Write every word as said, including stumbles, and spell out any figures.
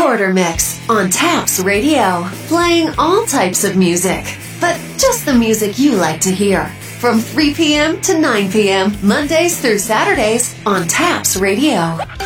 Porter Mix on Taps Radio, playing all types of music, but just the music you like to hear. From three p.m. to nine p.m., Mondays through Saturdays on Taps Radio.